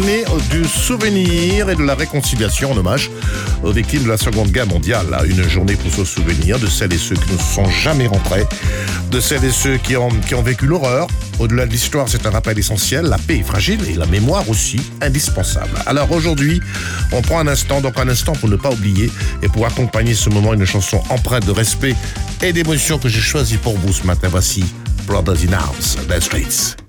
journée du souvenir et de la réconciliation en hommage aux victimes de la Seconde Guerre mondiale. Une journée pour se souvenir de celles et ceux qui ne sont jamais rentrés, de celles et ceux qui ont vécu l'horreur. Au-delà de l'histoire, c'est un rappel essentiel. La paix est fragile et la mémoire aussi indispensable. Alors aujourd'hui, on prend un instant pour ne pas oublier et pour accompagner ce moment, une chanson empreinte de respect et d'émotion que j'ai choisie pour vous ce matin. Voici Brothers in Arms, Dire Straits.